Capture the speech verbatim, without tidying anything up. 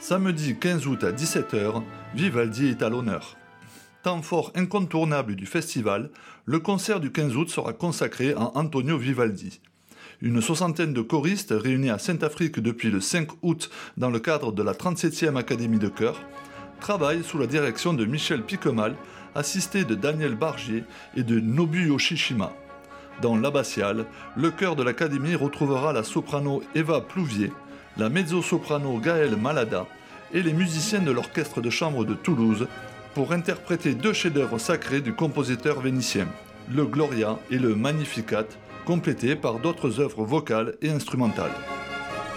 Samedi quinze août à dix-sept heures, Vivaldi est à l'honneur. Temps fort incontournable du festival, le concert du quinze août sera consacré à Antonio Vivaldi. Une soixantaine de choristes réunis à Saint-Affrique depuis le cinq août dans le cadre de la trente-septième Académie de chœur travaillent sous la direction de Michel Piquemal, assisté de Daniel Bargier et de Nobuyo Shishima. Dans l'abbatiale, le chœur de l'Académie retrouvera la soprano Eva Plouvier, la mezzo-soprano Gaëlle Malada et les musiciens de l'orchestre de chambre de Toulouse pour interpréter deux chefs-d'œuvre sacrés du compositeur vénitien, le Gloria et le Magnificat, complétés par d'autres œuvres vocales et instrumentales.